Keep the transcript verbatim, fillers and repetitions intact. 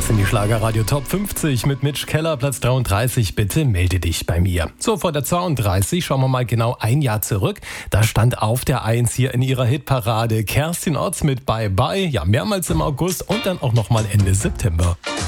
Das sind die Schlagerradio Top fünfzig mit Mitch Keller, Platz dreiunddreißig. Bitte melde dich bei mir. So, vor der zweiunddreißig schauen wir mal genau ein Jahr zurück. Da stand auf der eins hier in ihrer Hitparade Kerstin Otz mit Bye Bye. Ja, mehrmals im August und dann auch nochmal Ende September.